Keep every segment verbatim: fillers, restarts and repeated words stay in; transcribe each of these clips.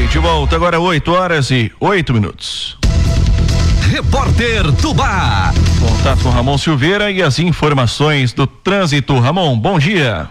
Ok, de volta agora oito horas e oito minutos. Repórter Tubá. Contato com Ramon Silveira e as informações do trânsito. Ramon, bom dia.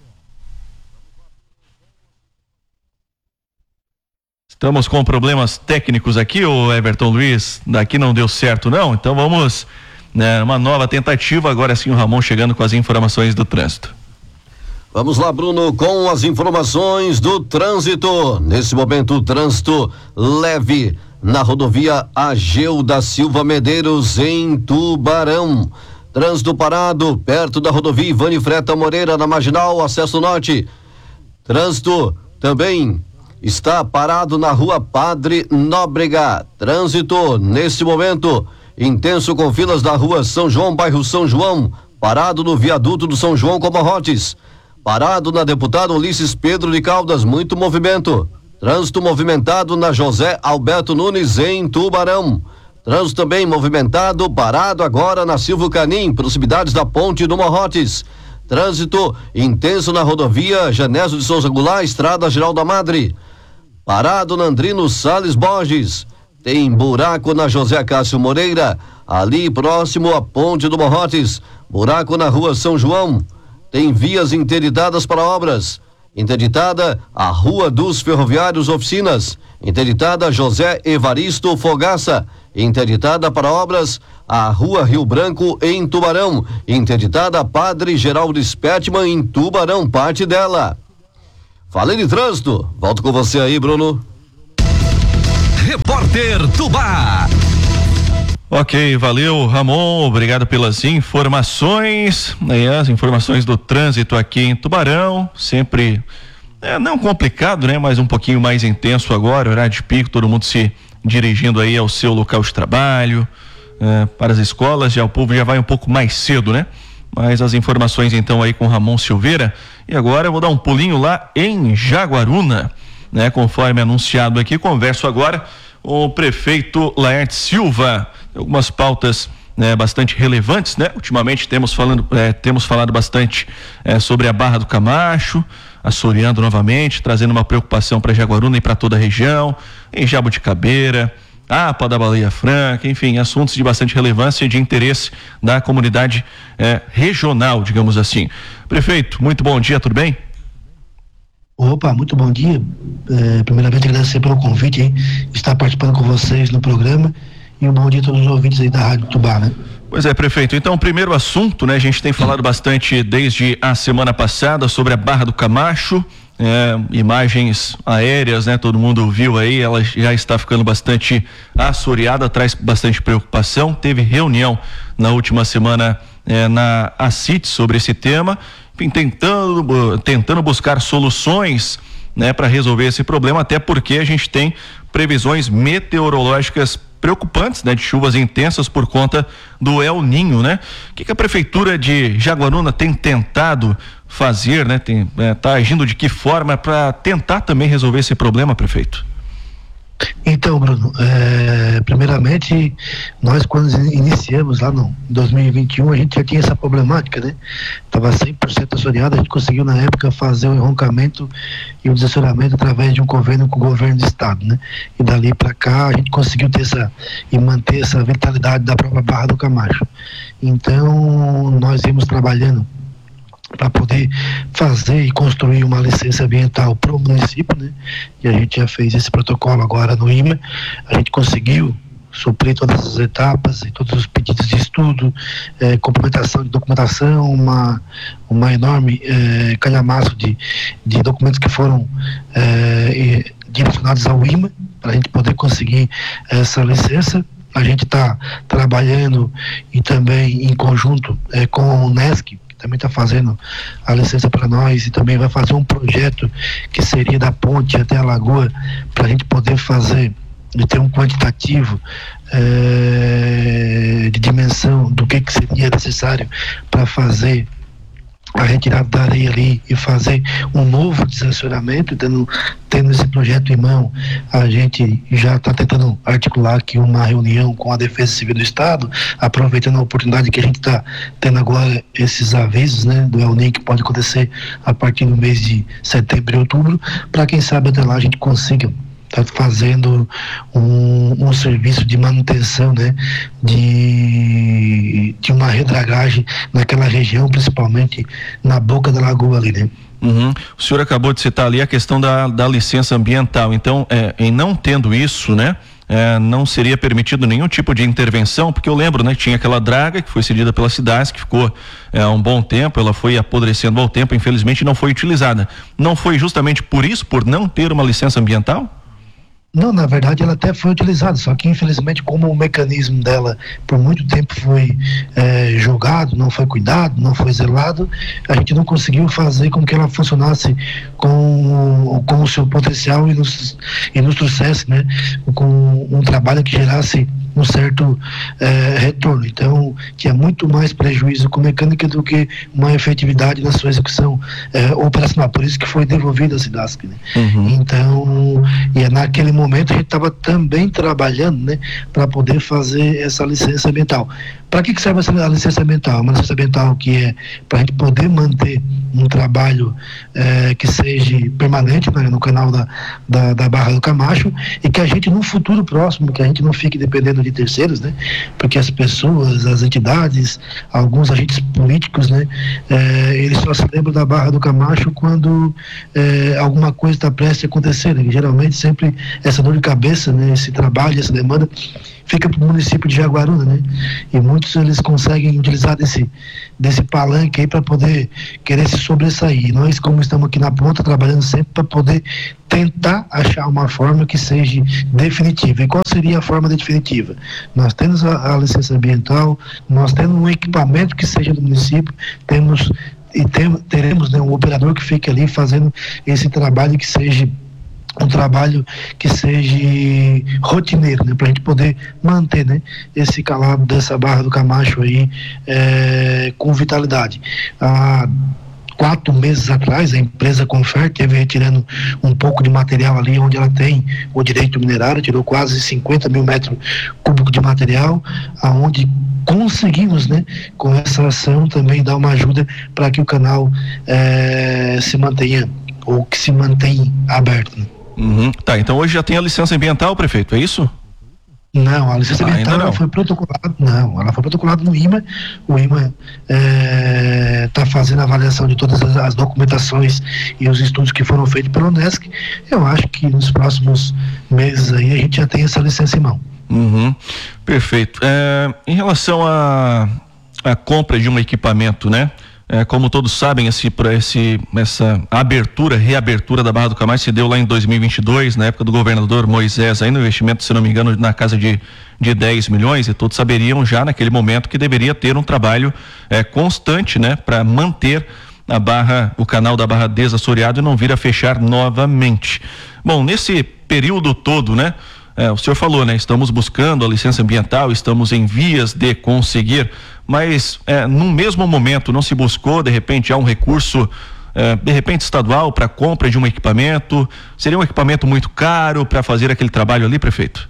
Estamos com problemas técnicos aqui, o Everton Luiz, daqui não deu certo não, então vamos, né, uma nova tentativa, agora sim o Ramon chegando com as informações do trânsito. Vamos lá, Bruno, com as informações do trânsito. Nesse momento, o trânsito leve na rodovia Ageu da Silva Medeiros, em Tubarão. Trânsito parado perto da rodovia Ivane Freta Moreira, na Marginal, acesso norte. Trânsito também está parado na rua Padre Nóbrega. Trânsito, nesse momento, intenso com filas da rua São João, bairro São João. Parado no viaduto do São João com barrotes. Parado na deputada Ulisses Pedro de Caldas, muito movimento. Trânsito movimentado na José Alberto Nunes, em Tubarão. Trânsito também movimentado, parado agora na Silvio Canim, proximidades da Ponte do Morrotes. Trânsito intenso na rodovia Genésio de Souza Goulart, Estrada Geral da Madre. Parado na Andrino Salles Borges. Tem buraco na José Cássio Moreira, ali próximo à Ponte do Morrotes. Buraco na rua São João. Tem vias interditadas para obras. Interditada a Rua dos Ferroviários Oficinas. Interditada José Evaristo Fogaça. Interditada para obras a Rua Rio Branco, em Tubarão. Interditada Padre Geraldo Spetman, em Tubarão, parte dela. Falei de trânsito, volto com você aí, Bruno. Repórter Tubá. Ok, valeu, Ramon, obrigado pelas informações, né, as informações do trânsito aqui em Tubarão, sempre, é, não complicado, né, mas um pouquinho mais intenso agora, horário de pico, todo mundo se dirigindo aí ao seu local de trabalho, é, para as escolas, já o povo já vai um pouco mais cedo, né, mas as informações então aí com Ramon Silveira, e agora eu vou dar um pulinho lá em Jaguaruna, né, conforme anunciado aqui, converso agora com o prefeito Laerte Silva. Algumas pautas, né, bastante relevantes, né? Ultimamente temos falando, é, temos falado bastante é, sobre a Barra do Camacho, assoreando novamente, trazendo uma preocupação para Jaguaruna e para toda a região, em Jabuticabeira, a Pá da Baleia Franca, enfim, assuntos de bastante relevância e de interesse da comunidade é, regional, digamos assim. Prefeito, muito bom dia, tudo bem? Opa, muito bom dia. É, primeiramente agradecer pelo convite, hein? Estar participando com vocês no programa. E um bom dia a todos os ouvintes aí da Rádio Tubá, né? Pois é, prefeito. Então, o primeiro assunto, né? A gente tem falado bastante desde a semana passada sobre a Barra do Camacho, é, imagens aéreas, né? Todo mundo viu aí, ela já está ficando bastante assoreada, traz bastante preocupação. Teve reunião na última semana é, na A C I T sobre esse tema, enfim, tentando, tentando buscar soluções, né? Para resolver esse problema, até porque a gente tem previsões meteorológicas preocupantes, né, de chuvas intensas por conta do El Ninho, né? O que, que a prefeitura de Jaguaruna tem tentado fazer, né? Tem, é, tá agindo de que forma para tentar também resolver esse problema, prefeito? Então, Bruno, é, primeiramente, nós quando iniciamos lá no dois mil e vinte e um, a gente já tinha essa problemática, né? Estava cem por cento assoreado, a gente conseguiu na época fazer o enroncamento e o desassoreamento através de um convênio com o governo do estado, né? E dali para cá a gente conseguiu ter essa e manter essa vitalidade da própria Barra do Camacho. Então, nós íamos trabalhando para poder fazer e construir uma licença ambiental para o município, né? E a gente já fez esse protocolo agora no I M A, a gente conseguiu suprir todas as etapas e todos os pedidos de estudo, eh, complementação de documentação, uma, uma enorme eh, calhamaço de, de documentos que foram eh, direcionados ao I M A, para a gente poder conseguir essa licença. A gente está trabalhando e também em conjunto eh, com a Unesc, também está fazendo a licença para nós, e também vai fazer um projeto que seria da ponte até a lagoa, para a gente poder fazer e ter um quantitativo é, de dimensão do que, que seria necessário para fazer a retirada da areia ali e fazer um novo desassoreamento. Tendo, tendo esse projeto em mão, a gente já está tentando articular aqui uma reunião com a Defesa Civil do Estado, aproveitando a oportunidade que a gente está tendo agora, esses avisos, né, do El Ninho, que pode acontecer a partir do mês de setembro e outubro, para quem sabe até lá a gente consiga está fazendo um, um serviço de manutenção, né, de, de uma redragagem naquela região, principalmente na boca da lagoa ali, né? Uhum. O senhor acabou de citar ali a questão da, da licença ambiental, então, é, em não tendo isso, né, é, não seria permitido nenhum tipo de intervenção, porque eu lembro, né, tinha aquela draga que foi cedida pela cidade, que ficou há é, um bom tempo, ela foi apodrecendo ao tempo, infelizmente não foi utilizada. Não foi justamente por isso, por não ter uma licença ambiental? Não, na verdade ela até foi utilizada, só que infelizmente como o mecanismo dela por muito tempo foi é, jogado, não foi cuidado, não foi zelado, a gente não conseguiu fazer com que ela funcionasse com, com o seu potencial e nos, e nos trouxesse, né, com um trabalho que gerasse um certo é, retorno. Então tinha muito mais prejuízo com mecânica do que uma efetividade na sua execução é, operacional, por isso que foi devolvida a Cidasc, né? Uhum. Então, e é naquele momento momento a gente estava também trabalhando, né, para poder fazer essa licença ambiental. Para que que serve essa licença ambiental? Uma licença ambiental que é para a gente poder manter um trabalho eh, que seja permanente, né, no canal da, da, da Barra do Camacho, e que a gente no futuro próximo, que a gente não fique dependendo de terceiros, né, porque as pessoas, as entidades, alguns agentes políticos, né, eh, eles só se lembram da Barra do Camacho quando eh, alguma coisa está prestes a acontecer, né, geralmente sempre essa dor de cabeça, né, esse trabalho, essa demanda fica para o município de Jaguaruna, né? E muitos eles conseguem utilizar desse, desse palanque aí para poder querer se sobressair. E nós, como estamos aqui na ponta, trabalhando sempre para poder tentar achar uma forma que seja definitiva. E qual seria a forma definitiva? Nós temos a, a licença ambiental, nós temos um equipamento que seja do município, temos e tem, teremos, né, um operador que fique ali fazendo esse trabalho que seja um trabalho que seja rotineiro, né, para a gente poder manter, né, esse calado dessa Barra do Camacho aí é, com vitalidade. Há quatro meses atrás a empresa Confer teve retirando um pouco de material ali onde ela tem o direito minerário, tirou quase cinquenta mil metros cúbicos de material, aonde conseguimos, né, com essa ação também dar uma ajuda para que o canal é, se mantenha ou que se mantenha aberto, né? Uhum. Tá, então hoje já tem a licença ambiental, prefeito, é isso? Não, a licença ah, ambiental ela foi protocolada, não, ela foi protocolada no I M A, o I M A está é, fazendo a avaliação de todas as, as documentações e os estudos que foram feitos pela Unesc. Eu acho que nos próximos meses aí a gente já tem essa licença em mão. Uhum. Perfeito. É, em relação à a, a compra de um equipamento, né? É, como todos sabem, esse, esse, essa abertura, reabertura da Barra do Camacho se deu lá em dois mil e vinte e dois, na época do governador Moisés, aí no investimento, se não me engano, na casa de, de dez milhões, e todos saberiam já naquele momento que deveria ter um trabalho é, constante, né, para manter a Barra, o canal da Barra desassoreado e não vir a fechar novamente. Bom, nesse período todo, né, É, o senhor falou, né? Estamos buscando a licença ambiental, estamos em vias de conseguir, mas é, no mesmo momento não se buscou, de repente, há um recurso, é, de repente, estadual para compra de um equipamento? Seria um equipamento muito caro para fazer aquele trabalho ali, prefeito?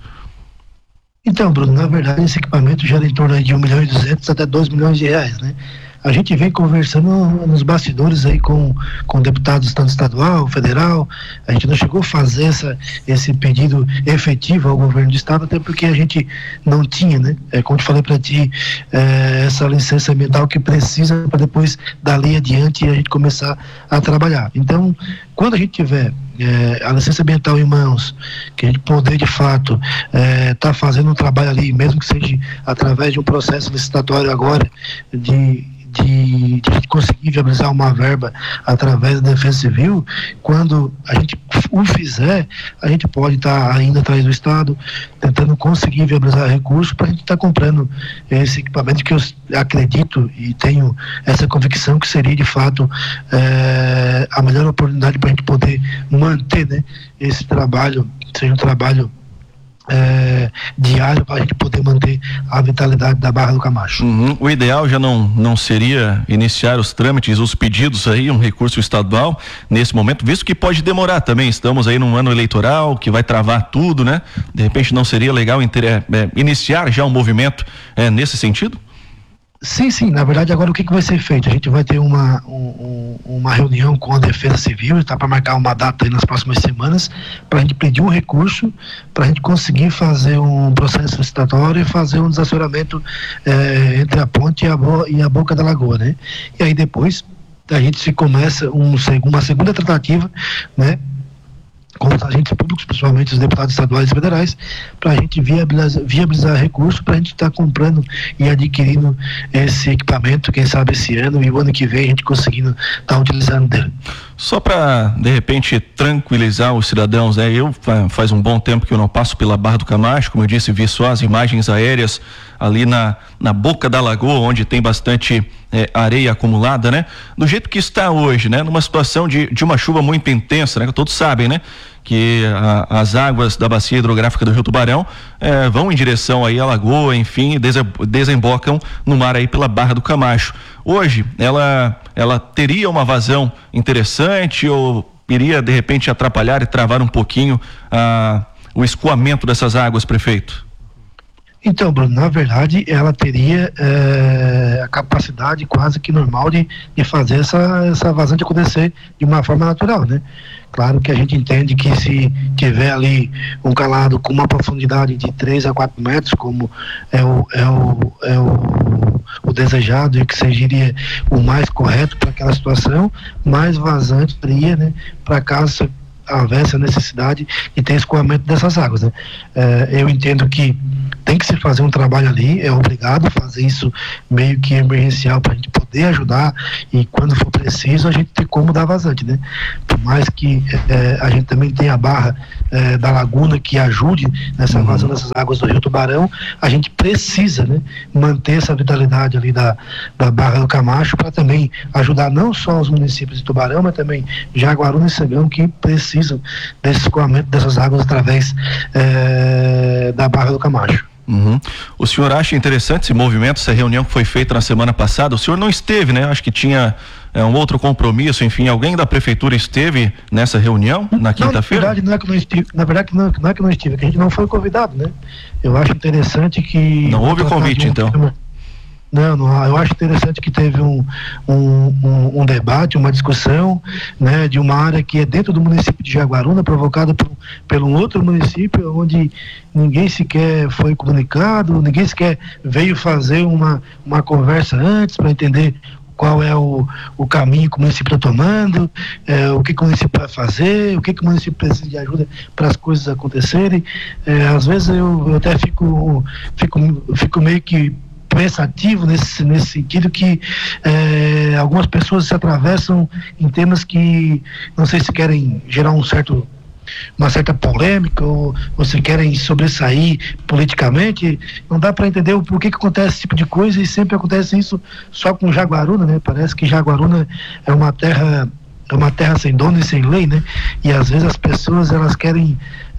Então, Bruno, na verdade esse equipamento gera em torno de um milhão e duzentos até dois milhões de reais, né? A gente vem conversando nos bastidores aí com, com deputados tanto estadual, federal. A gente não chegou a fazer essa, esse pedido efetivo ao governo do estado, até porque a gente não tinha, né? É, como eu falei para ti, é, essa licença ambiental que precisa para depois dali adiante a gente começar a trabalhar. Então, quando a gente tiver é, a licença ambiental em mãos, que a gente poder de fato é, tá fazendo um trabalho ali, mesmo que seja através de um processo licitatório agora de De, de a gente conseguir viabilizar uma verba através da Defesa Civil, quando a gente o fizer, a gente pode estar tá ainda atrás do Estado, tentando conseguir viabilizar recursos para a gente estar tá comprando esse equipamento que eu acredito e tenho essa convicção que seria de fato é, a melhor oportunidade para a gente poder manter, né, esse trabalho, seja um trabalho É, diário para a gente poder manter a vitalidade da Barra do Camacho. Uhum. O ideal já não, não seria iniciar os trâmites, os pedidos aí, um recurso estadual nesse momento, visto que pode demorar também, estamos aí num ano eleitoral que vai travar tudo, né? De repente não seria legal inter, é, iniciar já um movimento é, nesse sentido? Sim, sim, na verdade agora o que, que vai ser feito? A gente vai ter uma, um, uma reunião com a Defesa Civil, está para marcar uma data aí nas próximas semanas, para a gente pedir um recurso, para a gente conseguir fazer um processo licitatório e fazer um desassoramento eh, entre a ponte e a, bo- e a boca da lagoa, né? E aí depois a gente se começa um, uma segunda tratativa, né? Com os agentes públicos, principalmente os deputados estaduais e federais, para a gente viabilizar, viabilizar recursos para a gente estar tá comprando e adquirindo esse equipamento, quem sabe esse ano, e o ano que vem a gente conseguindo estar tá utilizando dele. Só para, de repente, tranquilizar os cidadãos, né? Eu faz um bom tempo que eu não passo pela Barra do Camacho, como eu disse, vi só as imagens aéreas ali na, na boca da lagoa, onde tem bastante é, areia acumulada, né? Do jeito que está hoje, né? Numa situação de, de uma chuva muito intensa, né? Que todos sabem, né? Que a, as águas da bacia hidrográfica do Rio Tubarão é, vão em direção aí à lagoa, enfim, desembocam no mar aí pela Barra do Camacho. Hoje, ela, ela teria uma vazão interessante ou iria, de repente, atrapalhar e travar um pouquinho ah, o escoamento dessas águas, prefeito? Então, Bruno, na verdade, ela teria é, a capacidade quase que normal de, de fazer essa, essa vazante acontecer de uma forma natural, né? Claro que a gente entende que se tiver ali um calado com uma profundidade de três a quatro metros, como é o, é o, é o, o desejado e que seria o mais correto para aquela situação, mais vazante teria, né? Para caso houvesse a necessidade de ter escoamento dessas águas, né? É, eu entendo que tem que se fazer um trabalho ali, é obrigado a fazer isso meio que emergencial para a gente poder ajudar e quando for preciso a gente ter como dar vazante, né? Por mais que é, a gente também tenha a barra é, da laguna que ajude nessa vazão dessas águas do Rio Tubarão, a gente precisa, né, manter essa vitalidade ali da, da Barra do Camacho para também ajudar não só os municípios de Tubarão, mas também Jaguaruna e Sangão que precisam desse escoamento dessas águas através é, da Barra do Camacho. Uhum. O senhor acha interessante esse movimento, essa reunião que foi feita na semana passada? O senhor não esteve, né? Acho que tinha é, um outro compromisso, enfim, alguém da prefeitura esteve nessa reunião na quinta-feira? Na verdade, não é que não estive, na verdade não, não é que não estive, é que a gente não foi convidado, né? Eu acho interessante que... Não houve o convite, então? Tema, Não, não, eu acho interessante que teve um, um, um, um debate, uma discussão, né, de uma área que é dentro do município de Jaguaruna, provocada por, pelo outro município, onde ninguém sequer foi comunicado, ninguém sequer veio fazer uma, uma conversa antes para entender qual é o, o caminho que o município está tomando, é, o que, que o município vai fazer, o que, que o município precisa de ajuda para as coisas acontecerem. É, às vezes eu, eu até fico, fico, fico meio que pensativo nesse, nesse sentido que é, algumas pessoas se atravessam em temas que não sei se querem gerar um certo uma certa polêmica ou, ou se querem sobressair politicamente, não dá para entender o porquê que acontece esse tipo de coisa e sempre acontece isso só com Jaguaruna, né? Parece que Jaguaruna é uma terra é uma terra sem dono e sem lei, né? E às vezes as pessoas elas querem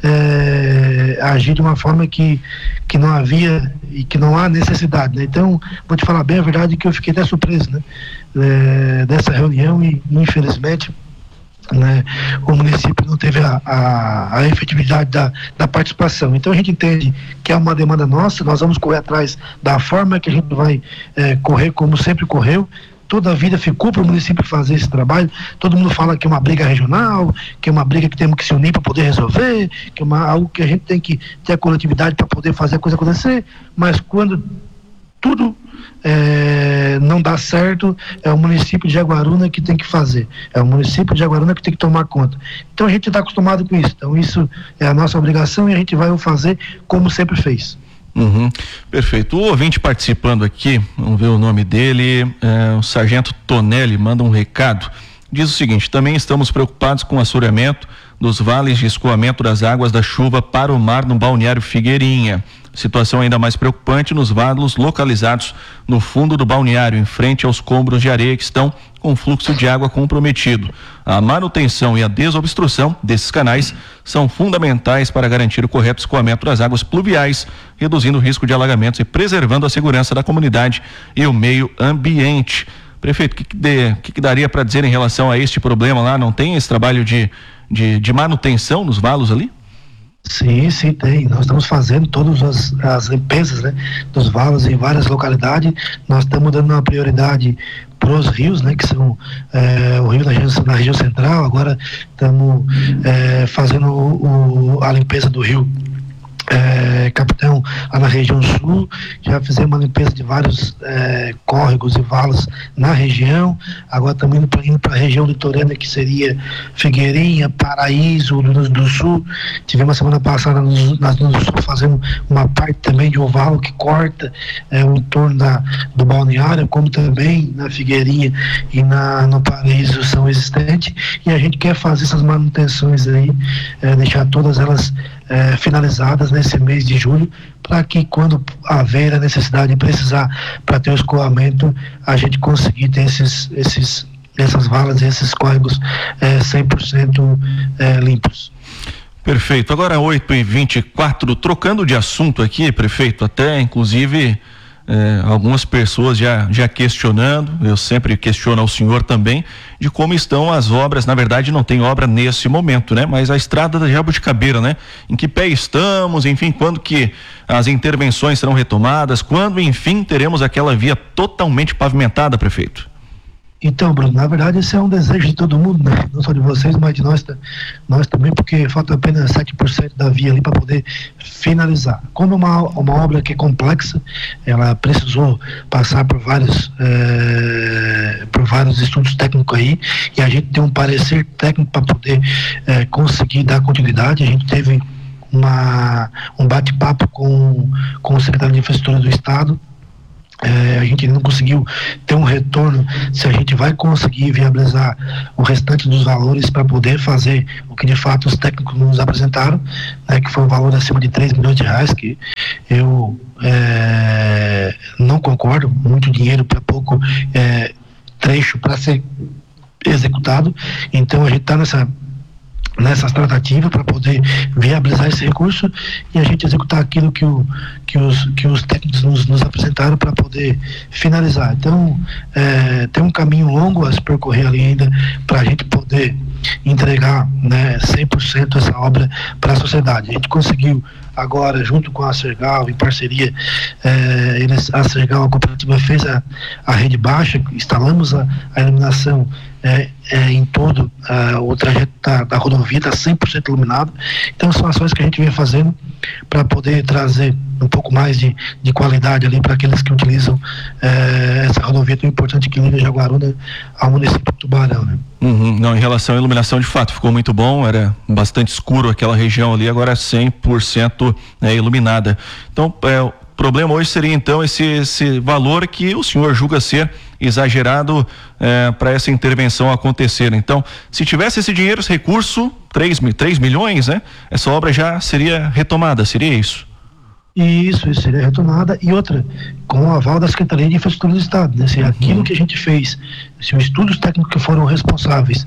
é, agir de uma forma que, que não havia e que não há necessidade, né? Então, vou te falar bem a verdade que eu fiquei até surpreso, né? É, dessa reunião e infelizmente, né, o município não teve a, a, a efetividade da, da participação. Então a gente entende que é uma demanda nossa, nós vamos correr atrás da forma que a gente vai é, correr como sempre correu. Toda a vida ficou para o município fazer esse trabalho. Todo mundo fala que é uma briga regional, que é uma briga que temos que se unir para poder resolver, que é uma, algo que a gente tem que ter a coletividade para poder fazer a coisa acontecer, mas quando tudo é, não dá certo, é o município de Jaguaruna que tem que fazer, é o município de Jaguaruna que tem que tomar conta. Então a gente está acostumado com isso, então isso é a nossa obrigação e a gente vai o fazer como sempre fez. Uhum, perfeito. O ouvinte participando aqui, vamos ver o nome dele, é, o Sargento Tonelli manda um recado, diz o seguinte: também estamos preocupados com o assoreamento dos vales de escoamento das águas da chuva para o mar no balneário Figueirinha. Situação ainda mais preocupante nos valos localizados no fundo do balneário, em frente aos combros de areia que estão com fluxo de água comprometido. A manutenção e a desobstrução desses canais são fundamentais para garantir o correto escoamento das águas pluviais, reduzindo o risco de alagamentos e preservando a segurança da comunidade e o meio ambiente. Prefeito, o que, que, de, que, que daria para dizer em relação a este problema lá? Não tem esse trabalho de, de, de manutenção nos valos ali? Sim, sim, tem. Nós estamos fazendo todas as, as limpezas, né, dos valos em várias localidades. Nós estamos dando uma prioridade para os rios, né, que são é, o rio na região, na região central. Agora estamos é, fazendo o, o, a limpeza do rio É, Capitão, lá na região sul. Já fizemos uma limpeza de vários é, córregos e valos na região. Agora estamos indo para a região litorânea, que seria Figueirinha, Paraíso, do, do sul. Tivemos a semana passada no, na, no sul fazendo uma parte também de um valo que corta é, o entorno da, do balneário, como também na Figueirinha e na, no Paraíso são existentes. E a gente quer fazer essas manutenções aí, é, deixar todas elas É, finalizadas nesse mês de julho, para que quando haver a necessidade de precisar para ter o escoamento, a gente conseguir ter esses, esses, essas valas e esses córregos é, cem por cento é, limpos. Perfeito. Agora oito e vinte e quatro, trocando de assunto aqui, prefeito, até inclusive É, algumas pessoas já, já questionando, eu sempre questiono ao senhor também, de como estão as obras. Na verdade não tem obra nesse momento, né? Mas a estrada da Jabuticabeira, né? Em que pé estamos, enfim, quando que as intervenções serão retomadas, quando enfim teremos aquela via totalmente pavimentada, prefeito? Então, Bruno, na verdade esse é um desejo de todo mundo, né? Não só de vocês, mas de nós, nós também, porque falta apenas sete por cento da via ali para poder finalizar. Como é uma, uma obra que é complexa, ela precisou passar por vários, é, por vários estudos técnicos aí, e a gente tem um parecer técnico para poder é, conseguir dar continuidade. A gente teve uma, um bate-papo com, com o secretário de Infraestrutura do Estado. É, a gente não conseguiu ter um retorno se a gente vai conseguir viabilizar o restante dos valores para poder fazer o que de fato os técnicos nos apresentaram, né, que foi um valor acima de três milhões de reais, que eu é, não concordo. Muito dinheiro para pouco é, trecho para ser executado. Então a gente está nessa nessas tratativas para poder viabilizar esse recurso e a gente executar aquilo que, o, que, os, que os técnicos nos, nos apresentaram para poder finalizar. Então, é, tem um caminho longo a se percorrer ali ainda para a gente poder entregar, né, cem por cento essa obra para a sociedade. A gente conseguiu agora, junto com a Sergal, em parceria, é, eles, a Sergal, a cooperativa, fez a, a rede baixa, instalamos a, a iluminação É, é, em todo uh, o trajeto da, da rodovia, está cem por cento iluminado. Então são ações que a gente vem fazendo para poder trazer um pouco mais de, de qualidade ali para aqueles que utilizam uh, essa rodovia tão importante que liga Jaguaruna ao município de Tubarão, né? Uhum. Não, em relação à iluminação, de fato, ficou muito bom, era bastante escuro aquela região ali, agora é cem por cento, né, iluminada. Então, é, o problema hoje seria então esse, esse valor que o senhor julga ser exagerado é, para essa intervenção acontecer. Então, se tivesse esse dinheiro, esse recurso, três milhões, né? Essa obra já seria retomada, seria isso? Isso, isso seria retomada. E outra, com o aval da Secretaria de Infraestrutura do Estado, né? Se uhum. aquilo que a gente fez, se os estudos técnicos que foram responsáveis,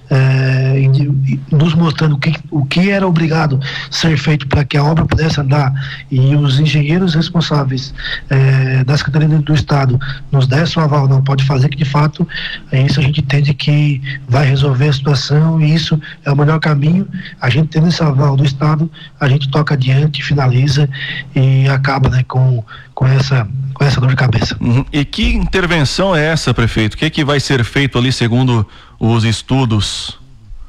é, nos mostrando o que, o que era obrigado ser feito para que a obra pudesse andar, e os engenheiros responsáveis é, da Secretaria do Estado nos dessem o aval, não pode fazer, que de fato é isso, a gente entende que vai resolver a situação, e isso é o melhor caminho. A gente tendo esse aval do Estado, a gente toca adiante, finaliza e acaba, né, com, com, essa, com essa dor de cabeça. Uhum. E que intervenção é essa, prefeito? O que é que vai ser feito ali segundo os estudos?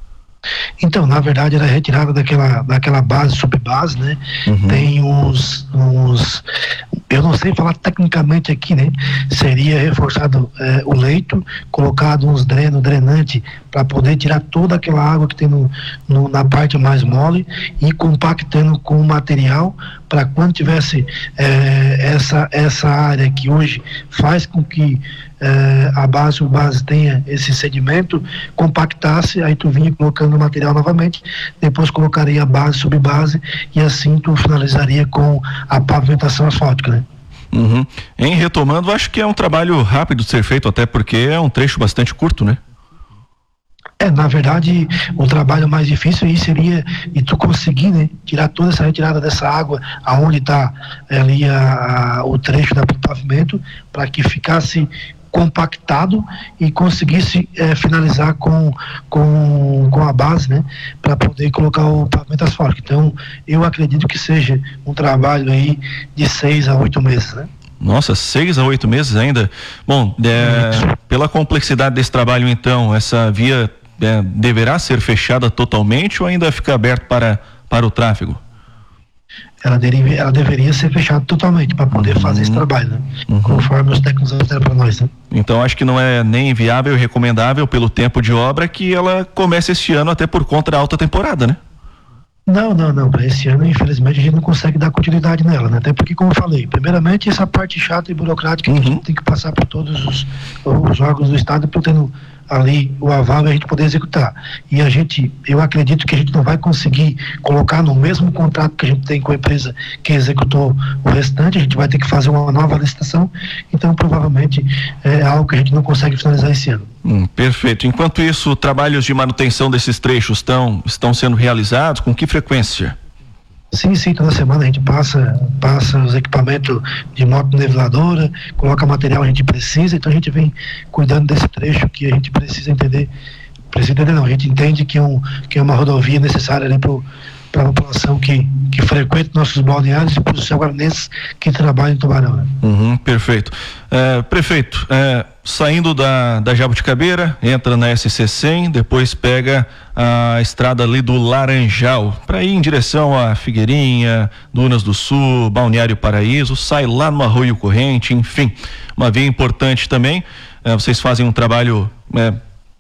Então, na verdade, era retirada daquela, daquela base, subbase, né? Uhum. Tem uns, uns, eu não sei falar tecnicamente aqui, né? Seria reforçado é, o leito, colocado uns dreno, drenante, para poder tirar toda aquela água que tem no, no, na parte mais mole, e compactando com o material, para quando tivesse é, essa, essa área que hoje faz com que é, a base, o base tenha esse sedimento, compactasse, aí tu vinha colocando o material novamente, depois colocaria a base, subbase, e assim tu finalizaria com a pavimentação asfáltica, né? Uhum. Em retomando, acho que é um trabalho rápido de ser feito, até porque é um trecho bastante curto, né? É, na verdade, o trabalho mais difícil aí seria de tu conseguir, né, tirar toda essa retirada dessa água aonde está ali a, a, o trecho da, do pavimento, para que ficasse compactado e conseguisse é, finalizar com, com, com a base, né, para poder colocar o pavimento asfáltico. Então, eu acredito que seja um trabalho aí de seis a oito meses, né? Nossa, seis a oito meses ainda? Bom, é, pela complexidade desse trabalho, então, essa via é, deverá ser fechada totalmente ou ainda fica aberta para, para o tráfego? Ela, derive, ela deveria ser fechada totalmente para poder uhum. fazer esse trabalho, né? Uhum. Conforme os técnicos disseram para nós, né? Então, acho que não é nem viável e recomendável pelo tempo de obra que ela comece este ano, até por conta da alta temporada, né? Não, não, não. Para esse ano, infelizmente, a gente não consegue dar continuidade nela, né? Até porque, como eu falei, primeiramente, essa parte chata e burocrática uhum. que a gente tem que passar por todos os, os órgãos do Estado, tendo ali o aval e a gente poder executar. E a gente, eu acredito que a gente não vai conseguir colocar no mesmo contrato que a gente tem com a empresa que executou o restante, a gente vai ter que fazer uma nova licitação, então provavelmente é algo que a gente não consegue finalizar esse ano. Hum, perfeito. Enquanto isso, trabalhos de manutenção desses trechos estão, estão sendo realizados, com que frequência? Sim, sim, toda semana a gente passa, passa os equipamentos de moto niveladora, coloca material que a gente precisa, então a gente vem cuidando desse trecho que a gente precisa entender, precisa entender não, a gente entende que, um, que é uma rodovia necessária ali para a população que, que frequenta nossos balneários e para os céu-guaranenses que trabalham em Tubarão. Né? Uhum, perfeito. É, prefeito, é, saindo da, da Jabuticabeira, entra na S C cem, depois pega a estrada ali do Laranjal, para ir em direção a Figueirinha, Dunas do Sul, Balneário Paraíso, sai lá no Arroio Corrente, enfim, uma via importante também. É, vocês fazem um trabalho é,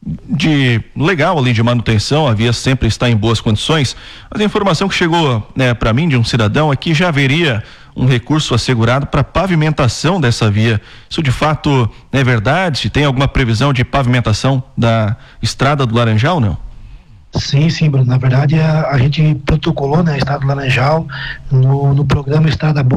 de legal ali de manutenção, a via sempre está em boas condições, mas a informação que chegou né, para mim de um cidadão é que já haveria um recurso assegurado para pavimentação dessa via. Isso de fato é verdade? Tem alguma previsão de pavimentação da estrada do Laranjal, não? Sim, sim, Bruno. Na verdade, a, a gente protocolou, né, a estrada do Laranjal no, no programa Estrada Boa